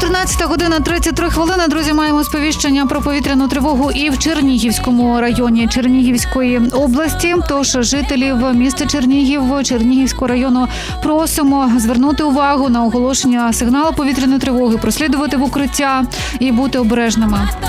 14:33. Друзі, маємо сповіщення про повітряну тривогу і в Чернігівському районі Чернігівської області. Тож жителів міста Чернігів, Чернігівського району просимо звернути увагу на оголошення сигналу повітряної тривоги, прослідувати в укриття і бути обережними.